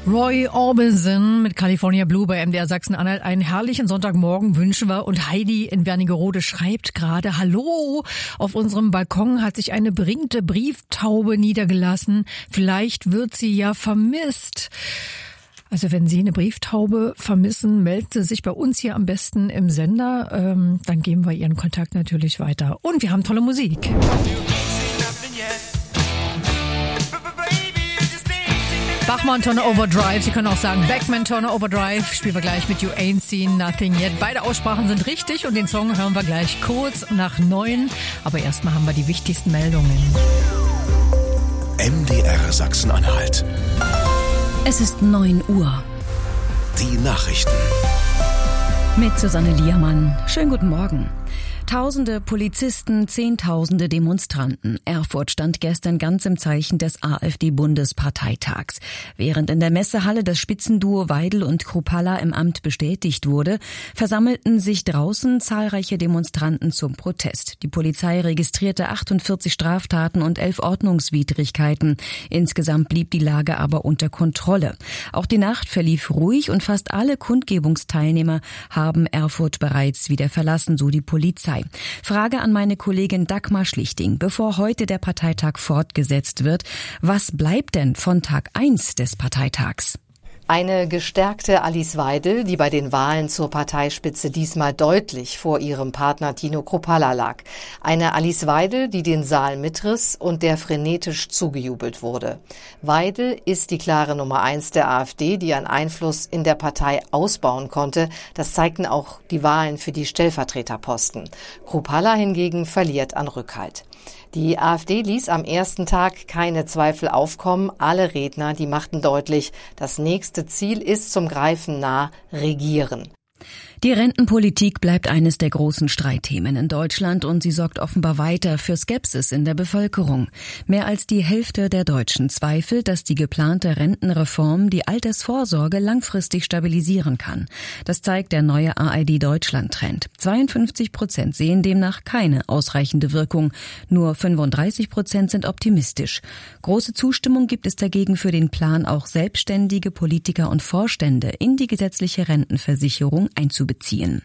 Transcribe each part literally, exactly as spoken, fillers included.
Roy Orbison mit California Blue bei M D R Sachsen-Anhalt. Einen herrlichen Sonntagmorgen wünschen wir. Und Heidi in Wernigerode schreibt gerade: Hallo, auf unserem Balkon hat sich eine beringte Brieftaube niedergelassen. Vielleicht wird sie ja vermisst. Also wenn Sie eine Brieftaube vermissen, melden Sie sich bei uns hier am besten im Sender. Ähm, dann geben wir Ihren Kontakt natürlich weiter. Und wir haben tolle Musik. Bachmann Turner Overdrive, Sie können auch sagen Beckman Turner Overdrive, spielen wir gleich mit You Ain't Seen Nothing Yet. Beide Aussprachen sind richtig und den Song hören wir gleich kurz nach neun. Aber erstmal haben wir die wichtigsten Meldungen. M D R Sachsen-Anhalt. Es ist neun Uhr. Die Nachrichten. Mit Susanne Liermann. Schönen guten Morgen. Tausende Polizisten, Zehntausende Demonstranten. Erfurt stand gestern ganz im Zeichen des AfD-Bundesparteitags. Während in der Messehalle das Spitzenduo Weidel und Kruppalla im Amt bestätigt wurde, versammelten sich draußen zahlreiche Demonstranten zum Protest. Die Polizei registrierte achtundvierzig Straftaten und elf Ordnungswidrigkeiten. Insgesamt blieb die Lage aber unter Kontrolle. Auch die Nacht verlief ruhig und fast alle Kundgebungsteilnehmer haben Erfurt bereits wieder verlassen, so die Polizei. Frage an meine Kollegin Dagmar Schlichting, bevor heute der Parteitag fortgesetzt wird. Was bleibt denn von Tag eins des Parteitags? Eine gestärkte Alice Weidel, die bei den Wahlen zur Parteispitze diesmal deutlich vor ihrem Partner Tino Kruppalla lag. Eine Alice Weidel, die den Saal mitriss und der frenetisch zugejubelt wurde. Weidel ist die klare Nummer eins der AfD, die an Einfluss in der Partei ausbauen konnte. Das zeigten auch die Wahlen für die Stellvertreterposten. Kruppalla hingegen verliert an Rückhalt. Die AfD ließ am ersten Tag keine Zweifel aufkommen. Alle Redner, die machten deutlich, das nächste Ziel ist zum Greifen nah: Regieren. Die Rentenpolitik bleibt eines der großen Streitthemen in Deutschland und sie sorgt offenbar weiter für Skepsis in der Bevölkerung. Mehr als die Hälfte der Deutschen zweifelt, dass die geplante Rentenreform die Altersvorsorge langfristig stabilisieren kann. Das zeigt der neue A R D-Deutschland-Trend. zweiundfünfzig Prozent sehen demnach keine ausreichende Wirkung. Nur fünfunddreißig Prozent sind optimistisch. Große Zustimmung gibt es dagegen für den Plan, auch selbstständige Politiker und Vorstände in die gesetzliche Rentenversicherung einzubeziehen. beziehen.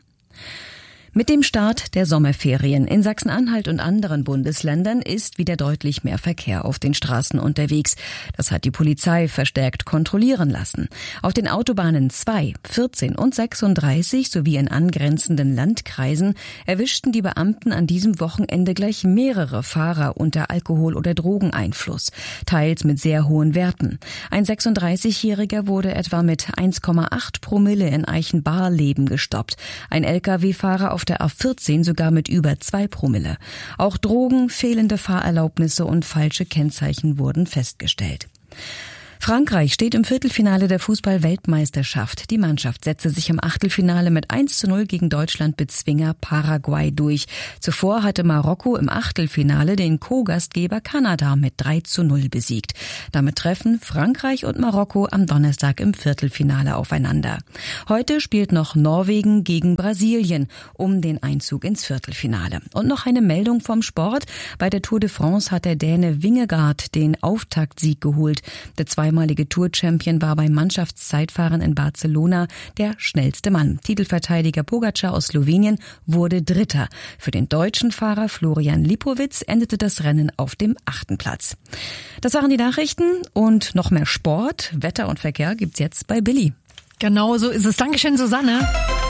Mit dem Start der Sommerferien in Sachsen-Anhalt und anderen Bundesländern ist wieder deutlich mehr Verkehr auf den Straßen unterwegs. Das hat die Polizei verstärkt kontrollieren lassen. Auf den Autobahnen zwei, vierzehn und sechsunddreißig sowie in angrenzenden Landkreisen erwischten die Beamten an diesem Wochenende gleich mehrere Fahrer unter Alkohol- oder Drogeneinfluss, teils mit sehr hohen Werten. Ein sechsunddreißigjähriger wurde etwa mit eins Komma acht Promille in Eichenbarleben gestoppt. Ein L K W-Fahrer auf der A vierzehn sogar mit über zwei Promille. Auch Drogen, fehlende Fahrerlaubnisse und falsche Kennzeichen wurden festgestellt. Frankreich steht im Viertelfinale der Fußball-Weltmeisterschaft. Die Mannschaft setzte sich im Achtelfinale mit eins zu null gegen Deutschland-Bezwinger Paraguay durch. Zuvor hatte Marokko im Achtelfinale den Co-Gastgeber Kanada mit drei zu null besiegt. Damit treffen Frankreich und Marokko am Donnerstag im Viertelfinale aufeinander. Heute spielt noch Norwegen gegen Brasilien um den Einzug ins Viertelfinale. Und noch eine Meldung vom Sport. Bei der Tour de France hat der Däne Vingegaard den Auftaktsieg geholt. Der zwei Ehemalige Tour-Champion war beim Mannschaftszeitfahren in Barcelona der schnellste Mann. Titelverteidiger Pogačar aus Slowenien wurde Dritter. Für den deutschen Fahrer Florian Lipowitz endete das Rennen auf dem achten Platz. Das waren die Nachrichten und noch mehr Sport, Wetter und Verkehr gibt's jetzt bei Billy. Genau so ist es. Dankeschön, Susanne.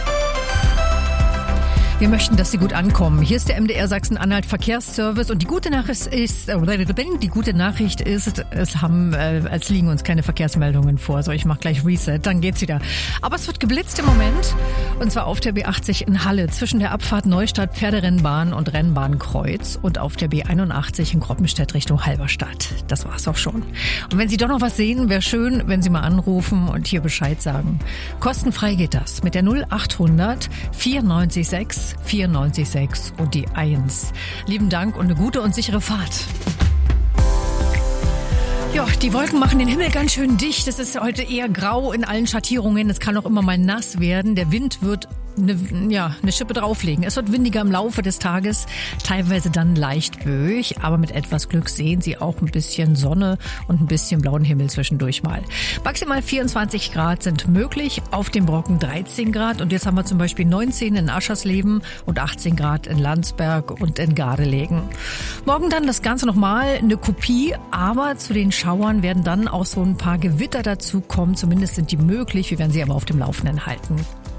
Wir möchten, dass Sie gut ankommen. Hier ist der M D R Sachsen-Anhalt Verkehrsservice und die gute Nachricht ist, die gute Nachricht ist, es haben, äh, es liegen uns keine Verkehrsmeldungen vor. So, ich mache gleich Reset, dann geht's wieder. Aber es wird geblitzt im Moment und zwar auf der B achtzig in Halle zwischen der Abfahrt Neustadt Pferderennbahn und Rennbahnkreuz und auf der B einundachtzig in Kroppenstedt Richtung Halberstadt. Das war's auch schon. Und wenn Sie doch noch was sehen, wäre schön, wenn Sie mal anrufen und hier Bescheid sagen. Kostenfrei geht das mit der null achthundert vierundneunzig sechs vierundneunzig sechs und die eins. Lieben Dank und eine gute und sichere Fahrt. Ja, die Wolken machen den Himmel ganz schön dicht. Es ist heute eher grau in allen Schattierungen. Es kann auch immer mal nass werden. Der Wind wird eine, ja, eine Schippe drauflegen. Es wird windiger im Laufe des Tages, teilweise dann leicht böig, aber mit etwas Glück sehen Sie auch ein bisschen Sonne und ein bisschen blauen Himmel zwischendurch mal. Maximal vierundzwanzig Grad sind möglich, auf dem Brocken dreizehn Grad und jetzt haben wir zum Beispiel neunzehn in Aschersleben und achtzehn Grad in Landsberg und in Gardelegen. Morgen dann das Ganze nochmal eine Kopie, aber zu den Schauern werden dann auch so ein paar Gewitter dazu kommen, zumindest sind die möglich, wir werden Sie aber auf dem Laufenden halten.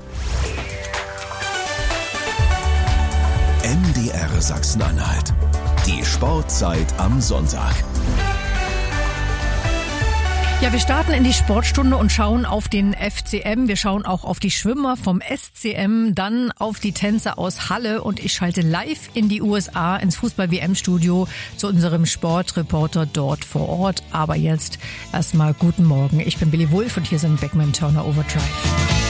M D R Sachsen-Anhalt. Die Sportzeit am Sonntag. Ja, wir starten in die Sportstunde und schauen auf den F C M. Wir schauen auch auf die Schwimmer vom S C M, dann auf die Tänzer aus Halle und ich schalte live in die U S A ins Fußball-W M-Studio zu unserem Sportreporter dort vor Ort. Aber jetzt erstmal guten Morgen. Ich bin Billy Wulff und hier sind Beckman Turner Overdrive.